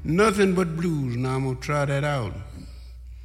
Nothing but blues. Now I'm going to try that out.